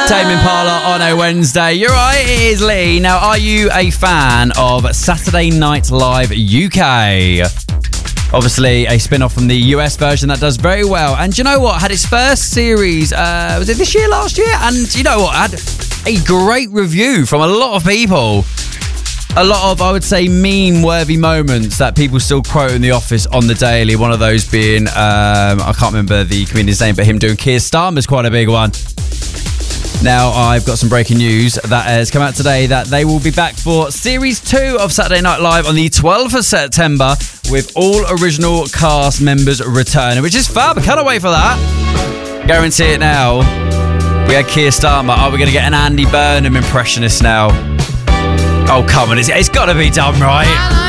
Tame Impala on a Wednesday. You're right, it is Lee. Now, are you a fan of Saturday Night Live UK? Obviously, a spin-off from the US version that does very well. And do you know what? Had its first series, was it this year, last year? And you know what? Had a great review from a lot of people. A lot of, I would say, meme-worthy moments that people still quote in the office on the daily. One of those being, I can't remember the comedian's name, but him doing Keir Starmer's quite a big one. Now, I've got some breaking news that has come out today that they will be back for Series 2 of Saturday Night Live on the 12th of September with all original cast members returning, which is fab. I cannot wait for that. Guarantee it now. We had Keir Starmer. Are we going to get an Andy Burnham impressionist now? Oh, come on. It's got to be done, right?